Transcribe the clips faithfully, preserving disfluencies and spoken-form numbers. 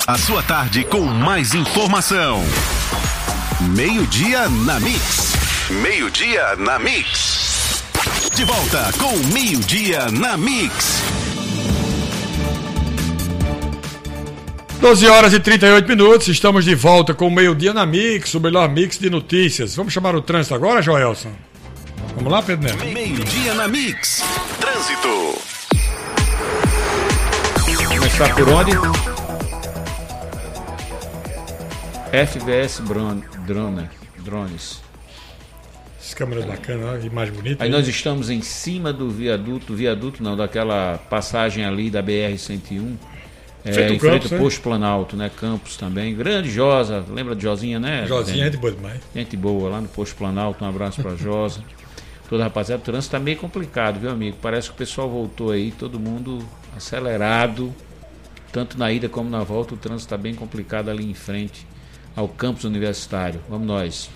A sua tarde com mais informação. Meio-dia na Mix. Meio-dia na Mix. De volta com Meio-dia na Mix. doze horas e trinta e oito minutos, estamos de volta com o Meio-Dia na Mix, o melhor mix de notícias. Vamos chamar o trânsito agora, Joelson? Vamos lá, Pedro Neto? Meio-Dia na Mix. Trânsito. Começar por onde? F V S Drone, drone, Drones. As câmeras bacanas, imagem bonita. Aí, aí nós estamos em cima do viaduto, viaduto não, daquela passagem ali da B R cento e um. É, em frente ao Posto Planalto, né? Campos também. Grande Josa, lembra de Josinha, né? Josinha, gente boa demais. Gente boa, lá no Posto Planalto, um abraço pra Josa. Toda rapaziada, o trânsito tá meio complicado, viu, amigo? Parece que o pessoal voltou aí, todo mundo acelerado, tanto na ida como na volta. O trânsito tá bem complicado ali em frente ao campus universitário. Vamos nós.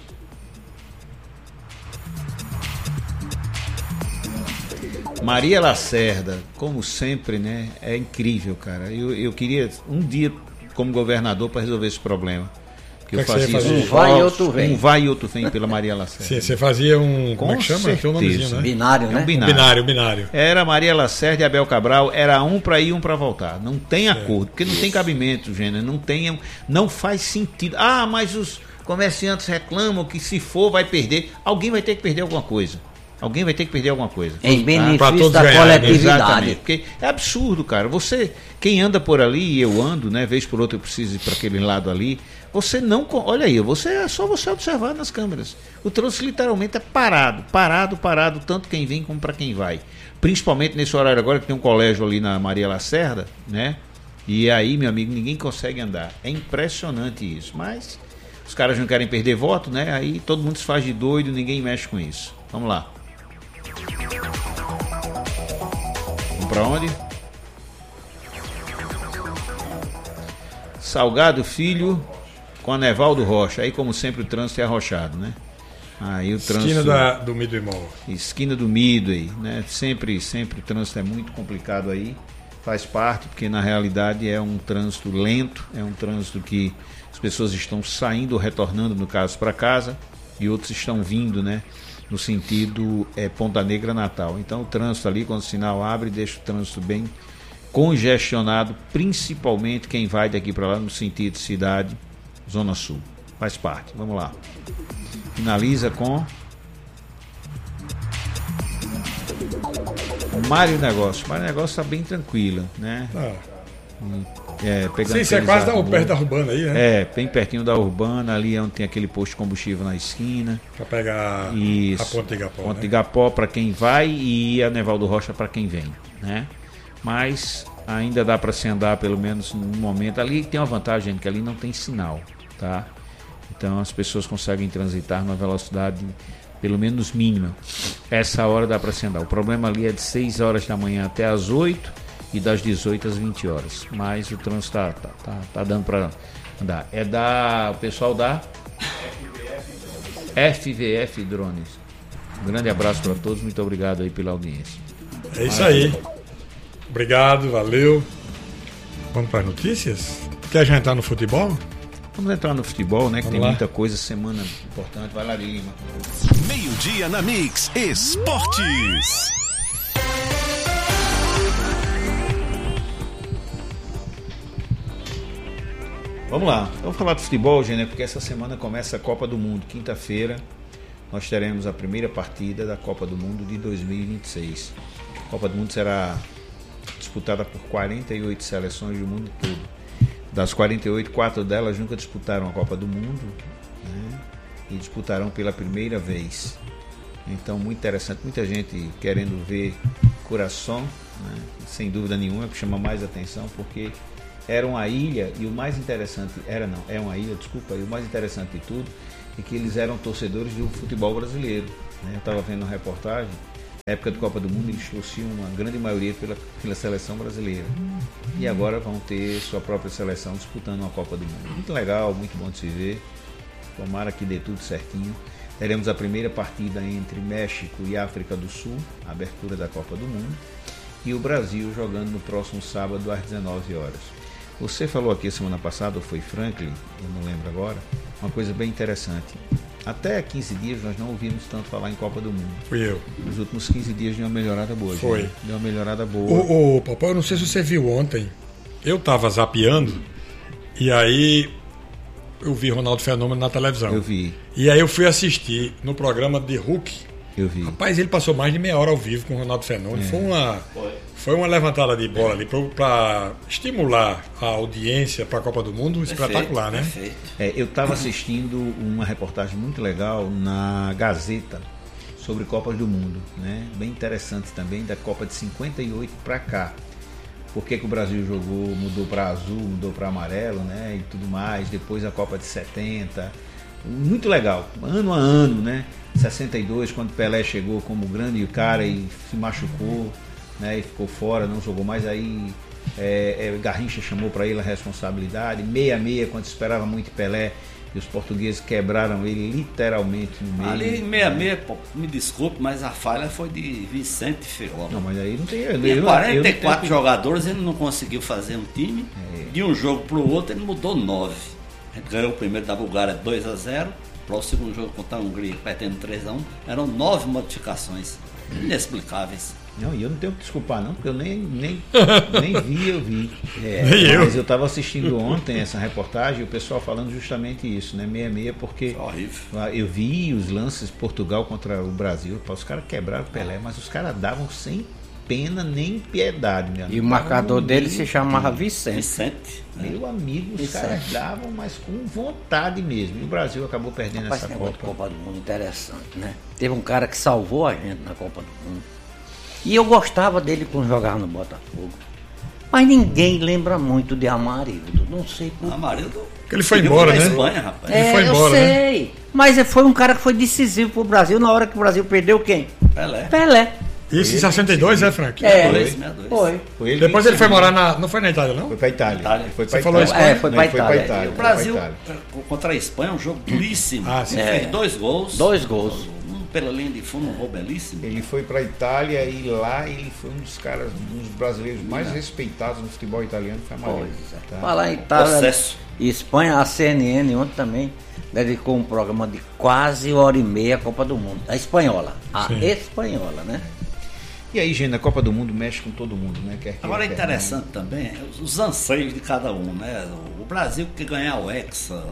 Maria Lacerda, como sempre, né? É incrível, cara. Eu, eu queria um dia como governador para resolver esse problema. Que eu fazia isso. Um vai e outro vem. Um vai e outro vem pela Maria Lacerda. Sim, você fazia um. Como é que chama? Tem um nomezinho, né? Binário, né? É um binário. binário, binário. Era Maria Lacerda e Abel Cabral, era um para ir, um para voltar. Não tem acordo, porque não tem cabimento, gênero. Não tem, não faz sentido. Ah, mas os comerciantes reclamam que se for vai perder. Alguém vai ter que perder alguma coisa. Alguém vai ter que perder alguma coisa. Em benefício tá? da ganharem. coletividade. Exatamente. Porque é absurdo, cara. Você, quem anda por ali, e eu ando, né? Vez por outra eu preciso ir para aquele lado ali. Você não. Olha aí, você é só você observar nas câmeras. O trânsito literalmente é parado. Parado, parado, tanto quem vem como para quem vai. Principalmente nesse horário agora que tem um colégio ali na Maria Lacerda, né? E aí, meu amigo, ninguém consegue andar. É impressionante isso. Mas os caras não querem perder voto, né? Aí todo mundo se faz de doido, ninguém mexe com isso. Vamos lá. Vamos pra onde? Salgado Filho com a Nevaldo Rocha. Aí, como sempre, o trânsito é arrochado, né? Aí o trânsito... Esquina da, do Midway Mall. Esquina do Midway, né? Sempre, sempre o trânsito é muito complicado aí. Faz parte, porque na realidade é um trânsito lento, é um trânsito que as pessoas estão saindo ou retornando, no caso, para casa, e outros estão vindo, né? No sentido é, Ponta Negra, Natal. Então o trânsito ali, quando o sinal abre, deixa o trânsito bem congestionado, principalmente quem vai daqui para lá no sentido cidade, Zona Sul. Faz parte. Vamos lá. Finaliza com Mário Negócio. Mário Negócio está bem tranquilo, né? Ah. É, pegando Sim, você é quase da, perto da Urbana aí, né? É, bem pertinho da Urbana, ali é onde tem aquele posto de combustível na esquina. Para pegar Isso, a Ponte Igapó. Ponte né? Igapó para quem vai e a Nevaldo Rocha para quem vem, né? Mas ainda dá para se andar pelo menos num momento. Ali tem uma vantagem, que ali não tem sinal, tá? Então as pessoas conseguem transitar numa velocidade pelo menos mínima. Essa hora dá para se andar. O problema ali é de seis horas da manhã até as oito e das dezoito às vinte horas. Mas o trânsito tá, tá, tá, tá dando para andar. É da o pessoal da F V F Drones. Um grande abraço para todos, muito obrigado aí pela audiência. É isso aí. Obrigado, valeu. Vamos para as notícias? Quer já entrar no futebol? Vamos entrar no futebol, né? Que Vamos tem lá. muita coisa, semana importante. Vai lá, Lima. Meio-dia na Mix. Esportes. Vamos lá, vamos falar de futebol, gente, né? Porque essa semana começa a Copa do Mundo. Quinta-feira nós teremos a primeira partida da Copa do Mundo de dois mil e vinte e seis. A Copa do Mundo será disputada por quarenta e oito seleções do mundo todo. Das quarenta e oito, quatro delas nunca disputaram a Copa do Mundo, né? E disputarão pela primeira vez. Então, muito interessante, muita gente querendo ver Curaçao, né? Sem dúvida nenhuma, que chama mais atenção, porque era uma ilha, e o mais interessante, era não, é uma ilha, desculpa, e o mais interessante de tudo é que eles eram torcedores do futebol brasileiro, né? Eu estava vendo uma reportagem, na época da Copa do Mundo eles torciam uma grande maioria pela, pela seleção brasileira, e agora vão ter sua própria seleção disputando uma Copa do Mundo. Muito legal, muito bom de se ver, tomara que dê tudo certinho. Teremos a primeira partida entre México e África do Sul, a abertura da Copa do Mundo, e o Brasil jogando no próximo sábado às dezenove horas. Você falou aqui semana passada, ou foi Franklin, eu não lembro agora, uma coisa bem interessante. Até quinze dias nós não ouvimos tanto falar em Copa do Mundo. Fui eu. Nos últimos quinze dias deu uma melhorada boa. Foi. Gente. Deu uma melhorada boa. Ô, ô, papai, eu não sei se você viu ontem. Eu tava zapeando e aí eu vi Ronaldo Fenômeno na televisão. Eu vi. E aí eu fui assistir no programa de Hulk. Eu vi. Rapaz, ele passou mais de meia hora ao vivo com o Ronaldo Fenômeno. É. Foi uma... Foi. Foi uma levantada de bola ali para estimular a audiência para a Copa do Mundo, perfeito, espetacular, né? Perfeito. É, eu estava assistindo uma reportagem muito legal na Gazeta sobre Copas do Mundo, né? Bem interessante também, da Copa de cinquenta e oito para cá. Por que, que o Brasil jogou, mudou para azul, mudou para amarelo, né? E tudo mais. Depois a Copa de setenta. Muito legal, ano a ano, né? sessenta e dois, quando Pelé chegou como grande cara e se machucou. Né, e ficou fora, não jogou mais, aí é, é, Garrincha chamou para ele a responsabilidade, meia a meia, quando esperava muito Pelé, e os portugueses quebraram ele literalmente no meio. Ali em meia a meia, pô, me desculpe, mas a falha foi de Vicente Feola. Não, mas aí não tem... Eu, eu, quarenta e quatro eu jogadores, ele não conseguiu fazer um time, é. De um jogo para o outro ele mudou nove. A gente ganhou o primeiro da Bulgária dois a zero, para o segundo jogo contra a Hungria, perdendo três a um, eram nove modificações inexplicáveis. Não, e eu não tenho que desculpar não, porque eu nem, nem, nem vi, eu vi. É, nem mas eu. eu estava assistindo ontem essa reportagem e o pessoal falando justamente isso, né? meia a meia, porque eu vi os lances de Portugal contra o Brasil, os caras quebraram o Pelé, mas os caras davam sem pena nem piedade. Meu amigo. E o marcador dele se chamava Vicente. Vicente. Meu amigo, os Vicente. Caras davam, mas com vontade mesmo. E o Brasil acabou perdendo Rapaz, essa Copa. Copa. Copa do Mundo interessante, né? Teve um cara que salvou a gente na Copa do Mundo. E eu gostava dele quando jogava no Botafogo. Mas ninguém lembra muito de Amarildo. Não sei por quê. Amarildo? Porque ele foi embora, né? Espanha, rapaz. É, ele foi embora, eu sei. Né? Mas foi um cara que foi decisivo pro Brasil na hora que o Brasil perdeu quem? Pelé. Pelé. Isso em sessenta e dois, é, Frank? É, sessenta e dois, sessenta e dois. Foi. Foi ele Depois ele foi morar na... Não foi na Itália, não? Foi pra Itália. Itália. Ele foi pra Você Itália. falou É, foi pra Não, Itália. Foi pra Itália. O Brasil Itália. contra a Espanha, um jogo duríssimo. Ah, sim. Ele É. fez dois gols. Dois gols. Um pela linha de fundo, um gol belíssimo. Ele foi para a Itália e lá ele foi um dos caras, um dos brasileiros mais é. respeitados no futebol italiano, foi Amarildo. É. Tá? Falar em Itália Processo. e Espanha, a C N N ontem também dedicou um programa de quase hora e meia à Copa do Mundo. A espanhola. A Sim. espanhola, né? E aí, gente, a Copa do Mundo mexe com todo mundo, né? Quer Agora é quer interessante não. também os anseios de cada um, né? O Brasil quer ganhar o Hexa,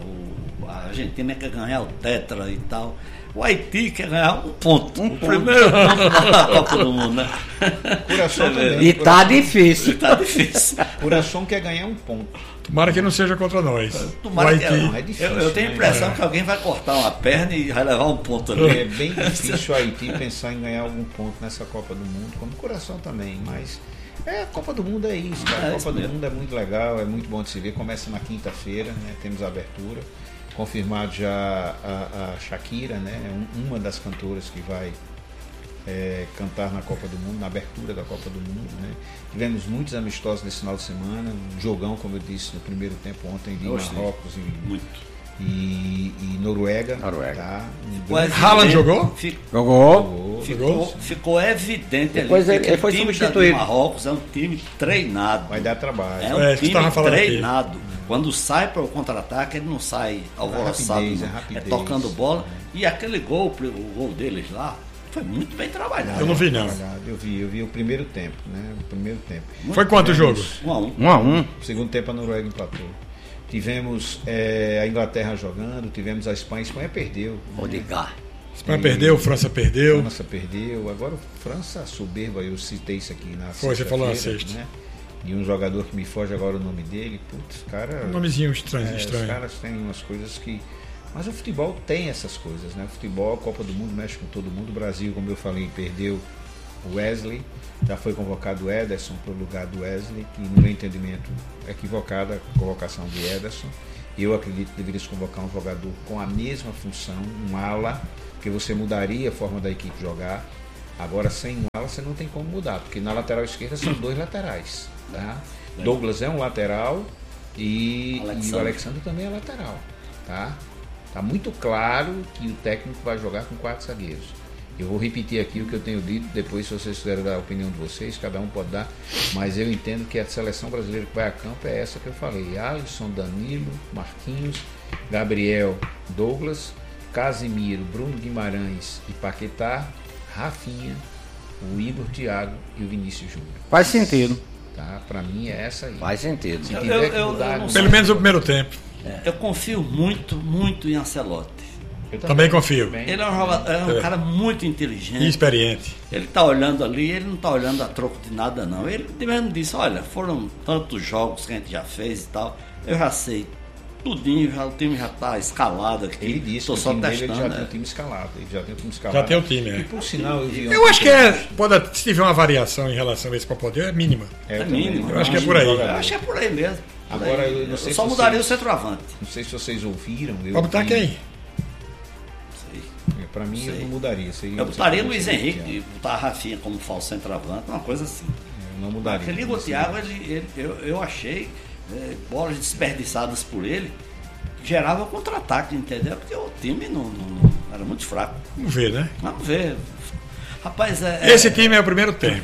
a Argentina quer ganhar o Tetra e tal. O Haiti quer ganhar um ponto. Um o ponto. primeiro ponto da Copa do Mundo, né? Coração também. E tá difícil. Tá difícil. Coração quer ganhar um ponto. Tomara que não seja contra nós. Tomara o que Haiti... é, é difícil, eu, eu tenho a impressão né? que alguém vai cortar uma perna e vai levar um ponto ali. É bem difícil o Haiti pensar em ganhar algum ponto nessa Copa do Mundo, como o Coração também, mas é, a Copa do Mundo é isso, cara. A É Copa isso do mesmo. Mundo é muito legal, é muito bom de se ver. Começa na quinta-feira, né? Temos a abertura. Confirmado já a, a Shakira, né? Um, uma das cantoras que vai é, cantar na Copa do Mundo, na abertura da Copa do Mundo, né? Tivemos muitos amistosos nesse final de semana, um jogão, como eu disse no primeiro tempo ontem, de Gostei. Marrocos e, Muito. e, e Noruega. Noruega. Tá? Um Ficou grande- Haaland jogou? Fi- Jogou. Jogou. Ficou, ficou evidente Depois ali ele- que ele foi o time da- substituído. de Marrocos é um time treinado. Vai dar trabalho. É um É, isso que time tava falando aqui. treinado. Quando sai para o contra-ataque, ele não sai alvoroçado, rapidez, não. é é, rapidez. tocando bola. E aquele gol, o gol deles lá, foi muito bem trabalhado. Eu não vi, não. Eu vi, eu vi o primeiro tempo, né? O primeiro tempo. Muito Foi quanto o jogo? Um a um. Um a um. O segundo tempo a Noruega empatou. Tivemos é, a Inglaterra jogando, tivemos a Espanha. A Espanha perdeu. Odegaard. Espanha perdeu, França A perdeu. França perdeu. Agora França soberba, eu citei isso aqui na Foi, você falou na sexta-feira, sexta. né? E um jogador que me foge agora o nome dele, putz, cara. Um nomezinho estranho. É, estranho. Os caras têm umas coisas que. Mas o futebol tem essas coisas, né? O futebol, a Copa do Mundo mexe com todo mundo. O Brasil, como eu falei, perdeu o Wesley. Já foi convocado o Ederson para o lugar do Wesley, que no meu entendimento é equivocada a convocação de Ederson. Eu acredito que deveria se convocar um jogador com a mesma função, um ala, porque você mudaria a forma da equipe jogar. Agora, sem um ala, você não tem como mudar, porque na lateral esquerda são dois laterais. Tá? Douglas é um lateral e, e o Alexandre também é lateral. Tá? Tá muito claro que o técnico vai jogar com quatro zagueiros. Eu vou repetir aqui o que eu tenho dito, depois se vocês quiserem dar a opinião de vocês, cada um pode dar, mas eu entendo que a seleção brasileira que vai a campo é essa que eu falei: Alisson, Danilo, Marquinhos, Gabriel, Douglas, Casemiro, Bruno Guimarães e Paquetá, Rafinha, o Igor, Thiago e o Vinícius Júnior. Faz sentido. Tá? Para mim é essa aí. Faz sentido. Se Eu- tiver eu- que eu- mudar, eu não não- Pelo menos o primeiro tempo. Eu confio muito, muito em Ancelotti. Eu Também confio. Bem, Ele é um, jogador, é um É. cara muito inteligente. E experiente. Ele está olhando ali, ele não está olhando a troco de nada, não. Ele mesmo disse: olha, foram tantos jogos que a gente já fez e tal. Eu já sei tudinho, já, o time já está escalado aqui. Ele disse Tô que o só time dele ele testando. já tem é. o time escalado. Ele já tem o time escalado. Já tem o time, é. E por sinal, eu vi Eu ontem acho que é, pode, se tiver uma variação em relação a esse Popodio, é mínima. É, É também. mínimo. Eu acho que é por aí. Eu acho que é por aí mesmo. Por Agora, aí. eu não sei só se mudaria vocês- o centroavante. Não sei se vocês ouviram. Eu Pode botar vi- quem? Para mim, eu Sei. não mudaria. Seria, Eu botaria seria- Luiz seria Henrique, Thiago. e botar a Rafinha como falso centroavante, uma coisa assim. Eu não mudaria. Aquele Igor Thiago, ele, ele- eu, eu achei é, bolas desperdiçadas por ele, que gerava contra-ataque, entendeu? Porque o time não, não- não- era muito fraco. Vamos ver, né? Vamos ver. Rapaz, é. é- Esse time é o primeiro tempo.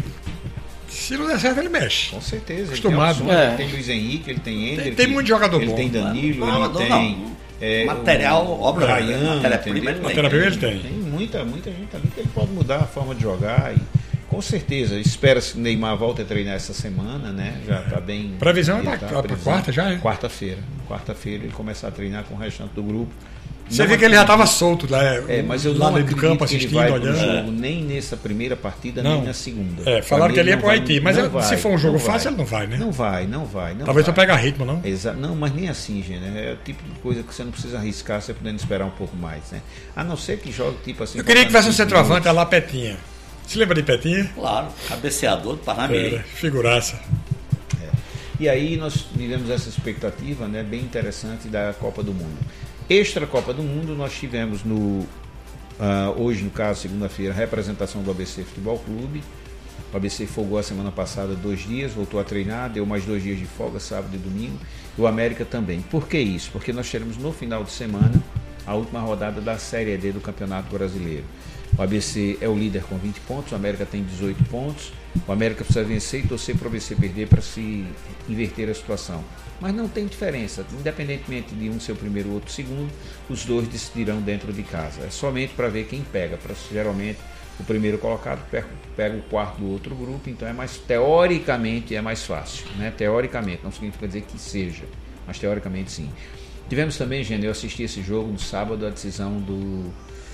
Se não der certo, ele mexe. Com certeza. Acostumado. Ele tem, opções, É. ele tem Luiz Henrique, ele tem Ender. tem muito jogador ele bom. Ele tem Danilo, Não, ele não, tem... não. é, Material, o obra, Ryan, matéria-prima, entendeu? ele tem. Matéria-prima ele tem. Tem muita, muita gente ali que ele pode mudar a forma de jogar e com certeza, espera-se que o Neymar volte a treinar essa semana, né? Já está bem... Previsão é ele pra- tá- pra previsão- quarta já, é? Quarta-feira. Quarta-feira ele começa a treinar com o restante do grupo. Você Não vê que ele já acredito- estava solto lá, É, mas eu lá não dentro do acredito campo que ele assistindo, vai pro olhando. jogo nem nessa primeira partida, Não. nem na segunda. É, falaram Pra que ele ia não pro vai- Haiti, mas não ele- vai, se for um jogo não fácil, vai. ele não vai, né? Não vai, não vai. Não Talvez vai. pra pegar ritmo, não? Exa não, mas nem assim, gente. É o tipo de coisa que você não precisa arriscar, você podendo esperar um pouco mais, né? A não ser que jogue tipo assim... Eu queria que tivesse um faltando centroavante a cinco lá Petinha. Se lembra de Petinha? Claro, cabeceador do Parnamirim. Era, figuraça. minutos. E aí nós tivemos essa expectativa, né, bem interessante da Copa do Mundo. Extra Copa do Mundo, nós tivemos no... ah, hoje, no caso, segunda-feira, a representação do A B C Futebol Clube. O A B C folgou a semana passada dois dias, voltou a treinar, deu mais dois dias de folga, sábado e domingo. E o América também. Por que isso? Porque nós teremos no final de semana a última rodada da Série D do Campeonato Brasileiro. O A B C é o líder com vinte pontos, o América tem dezoito pontos. O América precisa vencer e torcer para o A B C perder para se inverter a situação. Mas não tem diferença, independentemente de um ser o primeiro ou outro segundo, os dois decidirão dentro de casa. É somente para ver quem pega. Pra, geralmente o primeiro colocado pega, pega o quarto do outro grupo, então é mais, teoricamente é mais fácil. Né? Teoricamente, não significa dizer que seja, mas teoricamente sim. Tivemos também, gente, eu assisti esse jogo no sábado, a decisão do,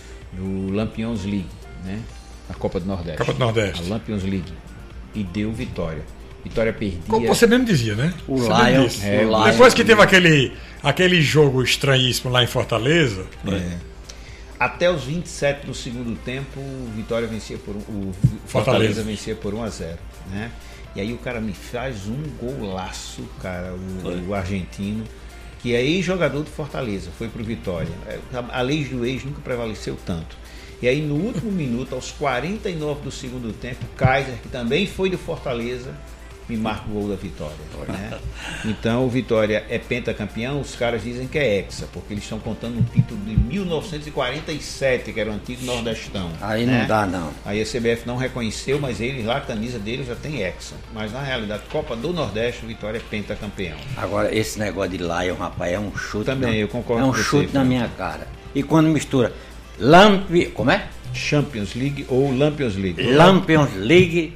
do Lampions League, né? A Copa do Nordeste. Copa do Nordeste. A Lampions League. E deu vitória. Vitória perdia. Como você mesmo dizia, né? O Você mesmo Lion, disse. É, o Lion. Depois que teve aquele, aquele jogo estranhíssimo lá em Fortaleza, É. Até os vinte e sete do segundo tempo, o Vitória vencia por um, o Fortaleza, Fortaleza. vencia por um a zero, né? E aí o cara me faz um golaço, cara, o, o argentino, que é ex-jogador do Fortaleza, foi pro Vitória. É, A lei do ex nunca prevaleceu tanto. E aí no último minuto, aos quarenta e nove do segundo tempo, o Kaiser, que também foi do Fortaleza, me marca o gol da vitória. Né? Então o Vitória é pentacampeão, os caras dizem que é hexa, porque eles estão contando um título de mil novecentos e quarenta e sete, que era o antigo Nordestão. Aí né? não dá, não. Aí a C B F não reconheceu, mas eles lá, a camisa deles já tem hexa. Mas na realidade, Copa do Nordeste, o Vitória é pentacampeão. Agora, esse negócio de Lion, rapaz, é um chute. Também, na- eu concordo É um com você, chute na Fernando. minha cara. E quando mistura Lamp... Como é? Champions League ou Lampions League? Lampions League,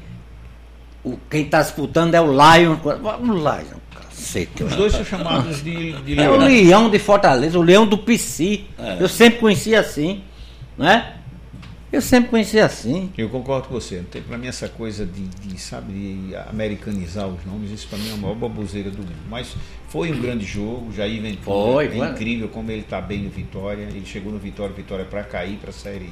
o, quem está disputando é o Lion. O Lion, cacete. Os dois são chamados de, de É o Leão. Leão de Fortaleza, o Leão do P C. É. Eu sempre conheci assim, né? Eu sempre conheci assim. Eu concordo com você. Não tem para mim essa coisa de, de, sabe, de americanizar os nomes. Isso para mim é a maior baboseira do mundo. Mas foi um grande jogo. Jair Ventura, Foi, é foi. incrível como ele está bem no Vitória. Ele chegou no Vitória, Vitória para cair para a Série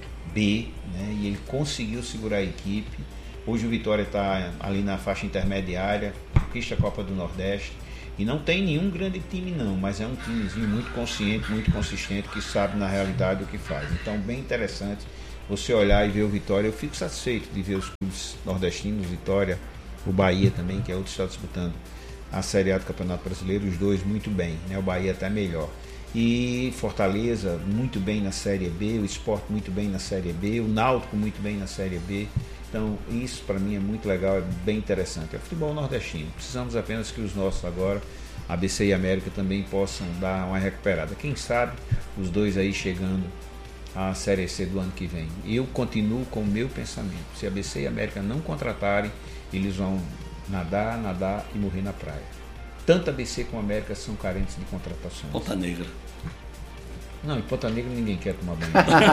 B, né? E ele conseguiu segurar a equipe. Hoje o Vitória está ali na faixa intermediária, conquista a Copa do Nordeste. E não tem nenhum grande time não, mas é um timezinho muito consciente, muito consistente, que sabe na realidade o que faz. Então, bem interessante você olhar e ver o Vitória. Eu fico satisfeito de ver os clubes nordestinos, Vitória, o Bahia também, que é outro que está disputando a Série A do Campeonato Brasileiro, os dois muito bem, né? O Bahia até melhor. E Fortaleza muito bem na Série B, o Sport muito bem na Série B, o Náutico muito bem na Série B. Então isso para mim é muito legal, é bem interessante. É o futebol nordestino. Precisamos apenas que os nossos agora, A B C e América, também possam dar uma recuperada. Quem sabe os dois aí chegando à Série C do ano que vem. Eu continuo com o meu pensamento. Se A B C e América não contratarem, eles vão nadar, nadar e morrer na praia. Tanto A B C como a América são carentes de contratações. Ponta Negra. Não, em Ponta Negra ninguém quer tomar banho.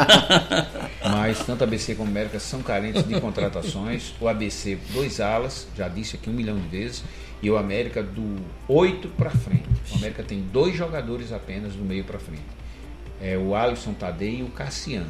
Mas tanto a A B C como a América são carentes de contratações. O A B C, dois alas, já disse aqui um milhão de vezes, e o América do oito para frente. O América tem dois jogadores apenas do meio para frente. É o Alisson Tadei e o Cassiano.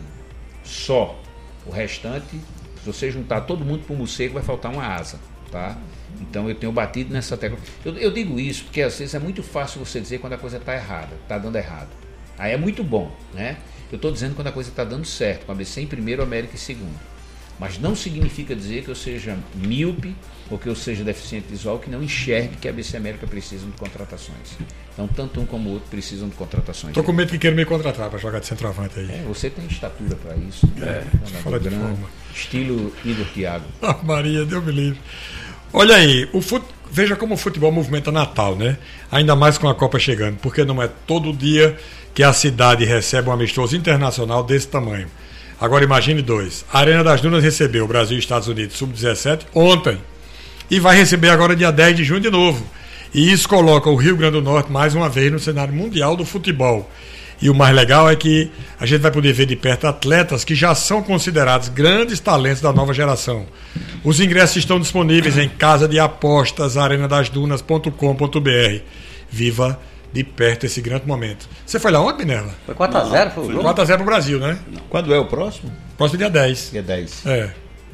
Só. O restante, se você juntar todo mundo para o Museco, vai faltar uma asa, tá? Então eu tenho batido nessa tecla. Eu, eu digo isso porque às vezes é muito fácil você dizer quando a coisa está errada, está dando errado. Aí é muito bom, né? Eu estou dizendo quando a coisa está dando certo, com a A B C em primeiro, América em segundo. Mas não significa dizer que eu seja míope ou que eu seja deficiente visual, que não enxergue que a A B C e a América precisam de contratações. Então, tanto um como o outro precisam de contratações. Estou com medo que queiram me contratar para jogar de centroavante aí. É, você tem estatura para isso. É, né? fora de grande, forma. Estilo Igor Thiago. Ah, Maria, Deus me livre. Olha aí, o fut... veja como o futebol movimenta Natal, né? Ainda mais com a Copa chegando, porque não é todo dia que a cidade recebe um amistoso internacional desse tamanho. Agora imagine dois. A Arena das Dunas recebeu o Brasil e Estados Unidos sub dezessete ontem. E vai receber agora dia dez de junho de novo. E isso coloca o Rio Grande do Norte mais uma vez no cenário mundial do futebol. E o mais legal é que a gente vai poder ver de perto atletas que já são considerados grandes talentos da nova geração. Os ingressos estão disponíveis em casa de apostas arena das dunas ponto com ponto b r. Viva de perto esse grande momento. Você foi lá ontem, Minerva? Foi quatro a zero, foi o jogo? quatro a zero pro Brasil, né? Não. Quando é o próximo? Próximo dia dez. Dia dez. É.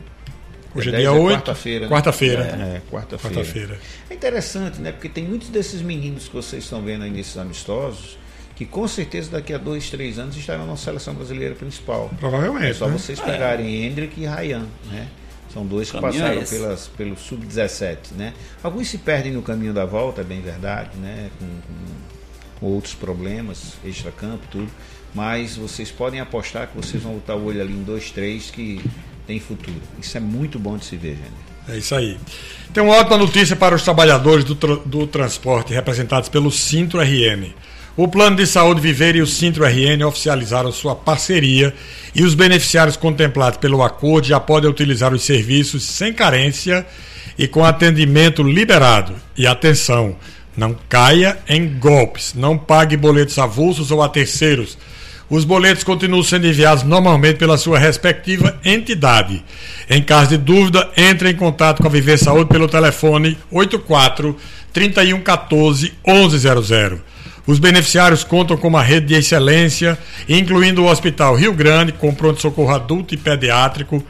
Hoje é dia dia dez é oito. Quarta-feira. Quarta-feira. É, é quarta-feira. Quarta-feira. É interessante, né? Porque tem muitos desses meninos que vocês estão vendo aí nesses amistosos que com certeza daqui a dois, três anos estarão na seleção brasileira principal. Provavelmente. É só né? vocês pegarem Hendrick e Ryan, né? São dois que Caminho passaram é pelas, pelo sub dezessete, né? Alguns se perdem no caminho da volta, é bem verdade, né? Com, com, com outros problemas, extracampo, tudo. Mas vocês podem apostar que vocês vão botar o olho ali em dois, três que tem futuro. Isso é muito bom de se ver, gente. É isso aí. Tem uma ótima notícia para os trabalhadores do, tra- do transporte representados pelo Sintro R N. O Plano de Saúde Viver e o Sintro R N oficializaram sua parceria e os beneficiários contemplados pelo acordo já podem utilizar os serviços sem carência e com atendimento liberado. E atenção, não caia em golpes, não pague boletos avulsos ou a terceiros. Os boletos continuam sendo enviados normalmente pela sua respectiva entidade. Em caso de dúvida, entre em contato com a Viver Saúde pelo telefone oito quatro, três um um quatro, onze zero zero. Os beneficiários contam com uma rede de excelência, incluindo o Hospital Rio Grande, com pronto-socorro adulto e pediátrico,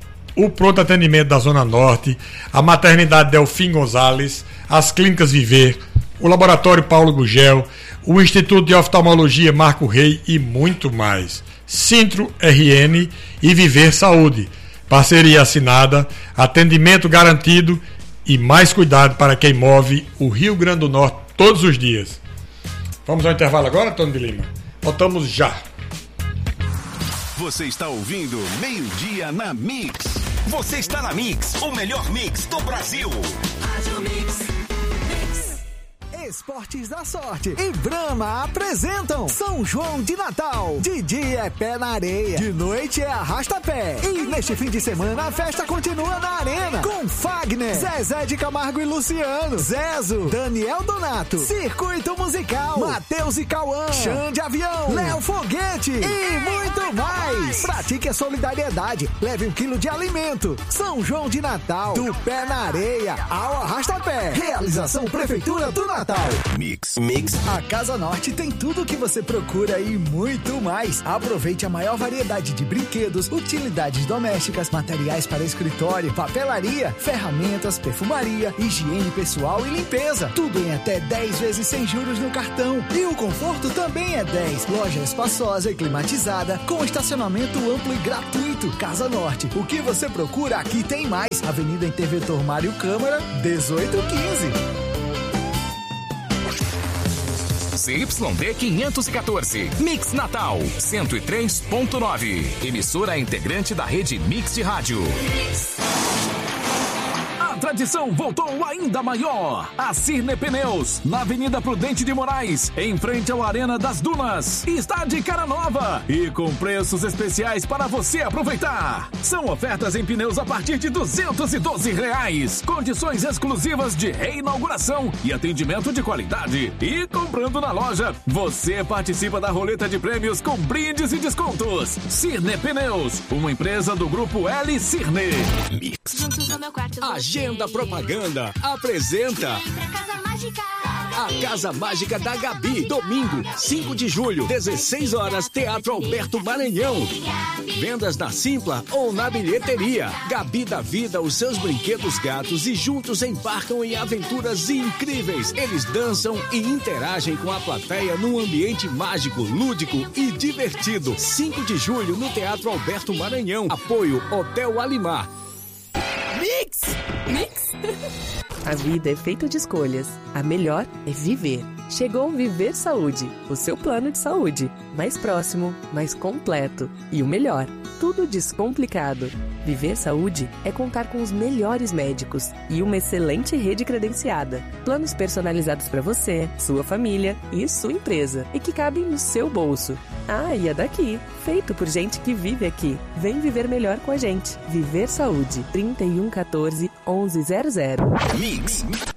o pronto atendimento da Zona Norte, a maternidade Delfim Gonzalez, as clínicas Viver, o Laboratório Paulo Gugel, o Instituto de Oftalmologia Marco Rey e muito mais. Sintro R N e Viver Saúde. Parceria assinada, atendimento garantido e mais cuidado para quem move o Rio Grande do Norte todos os dias. Vamos ao intervalo agora, Tony de Lima? Voltamos já. Você está ouvindo Meio-Dia na Mix. Você está na Mix, o melhor mix do Brasil. Esportes da Sorte e Brahma apresentam São João de Natal. De dia é pé na areia, de noite é arrasta-pé. E neste fim de semana a festa continua na arena com Fagner, Zezé de Camargo e Luciano, Zezo, Daniel Donato, Circuito Musical, Matheus e Cauã, Xande Avião, Léo Foguete e muito mais. Pratique a solidariedade, leve um quilo de alimento. São João de Natal, do pé na areia ao arrasta-pé. Realização Prefeitura do Natal. Mix, mix. A Casa Norte tem tudo o que você procura e muito mais. Aproveite a maior variedade de brinquedos, utilidades domésticas, materiais para escritório, papelaria, ferramentas, perfumaria, higiene pessoal e limpeza. Tudo em até dez vezes sem juros no cartão. E o conforto também é dez. Loja espaçosa e climatizada, com estacionamento amplo e gratuito. Casa Norte. O que você procura, aqui tem mais. Avenida Interventor Mário Câmara, dezoito quinze. C Y D quinhentos e quatorze. Mix Natal cento e três ponto nove. Emissora integrante da rede Mix de Rádio. A tradição voltou ainda maior. A Cirne Pneus, na Avenida Prudente de Moraes, em frente ao Arena das Dunas, está de cara nova e com preços especiais para você aproveitar. São ofertas em pneus a partir de duzentos e doze reais. Condições exclusivas de reinauguração e atendimento de qualidade. E comprando na loja, você participa da roleta de prêmios com brindes e descontos. Cirne Pneus, uma empresa do grupo L Cirne. Mix. Juntos no meu quarto. Agenda Propaganda apresenta a Casa Mágica da Gabi. Domingo, cinco de julho, dezesseis horas, Teatro Alberto Maranhão. Vendas na Simpla ou na bilheteria. Gabi dá vida aos seus brinquedos gatos e juntos embarcam em aventuras incríveis. Eles dançam e interagem com a plateia num ambiente mágico, lúdico e divertido. cinco de julho no Teatro Alberto Maranhão. Apoio Hotel Alimar. Mix! Mix! A vida é feita de escolhas. A melhor é viver. Chegou Viver Saúde, o seu plano de saúde. Mais próximo, mais completo. E o melhor, tudo descomplicado. Viver Saúde é contar com os melhores médicos e uma excelente rede credenciada. Planos personalizados para você, sua família e sua empresa. E que cabem no seu bolso. Ah, e é daqui. Feito por gente que vive aqui. Vem viver melhor com a gente. Viver Saúde. trinta e um quatorze, onze zero zero. Mix.